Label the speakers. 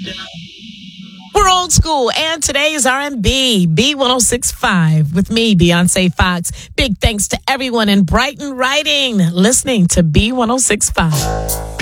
Speaker 1: We're old school, and today is R&B, B1065, with me, Beyonce Fox. Big thanks to everyone in Brighton Writing listening to B1065.